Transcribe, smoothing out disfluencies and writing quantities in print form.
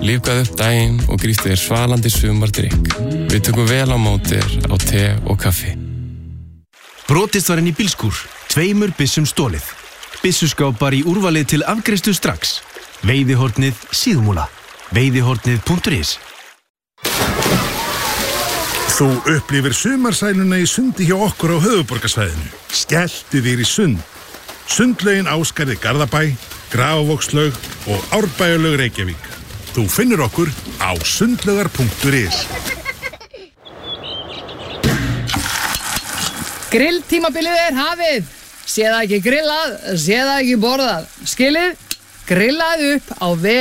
lífgað upp daginn og gríft þér svalandi sumardrykk. Við tökum vel á móti þér á te og kaffi. Brotist var inn í bílskúr, 2 byssum stolið. Byssuskápar í úrvalið til afgreiðslu strax. Veiðihornið Síðumúla. Veiðihornið.is. Þú upplifir sumarsæluna í sundi hjá okkur á höfuðborgarsvæðinu. Skelltu þér í sund. Sundlaugin Ásgarði Garðabæ, Grafavogslaug og Árbæjarlaug Reykjavík. Þú finnur okkur á sundlaugar.is. Grilltímabilið hafið. Sé það ekki grillað, sé það ekki borðað. Skilið, grillað upp á